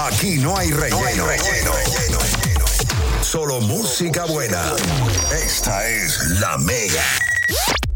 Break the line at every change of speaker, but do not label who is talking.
Aquí no hay relleno. Solo música buena. Esta es La Mega.